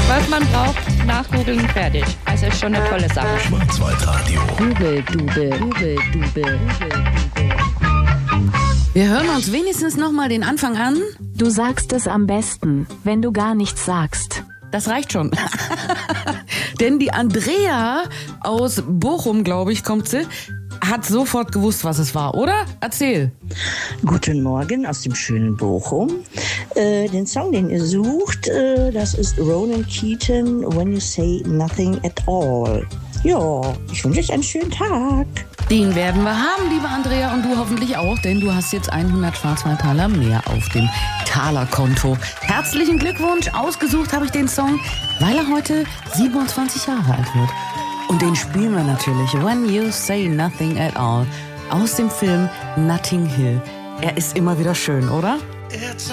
Was man braucht, nachgoogeln, fertig. Also ist schon eine tolle Sache. Schwarzwaldradio. Dubel. Wir hören uns wenigstens noch mal den Anfang an. Du sagst es am besten, wenn du gar nichts sagst. Das reicht schon. Denn die Andrea aus Bochum, glaube ich, kommt sie, hat sofort gewusst, was es war, oder? Erzähl. Guten Morgen aus dem schönen Bochum. Den Song, den ihr sucht, das ist Ronan Keaton, When You Say Nothing at All. Ja, ich wünsche euch einen schönen Tag. Den werden wir haben, liebe Andrea, und du hoffentlich auch, denn du hast jetzt 100 Schwarzwaldtaler mehr auf dem Talerkonto. Herzlichen Glückwunsch, ausgesucht habe ich den Song, weil er heute 27 Jahre alt wird. Und den spielen wir natürlich, When You Say Nothing at All, aus dem Film Notting Hill. Er ist immer wieder schön, oder? It's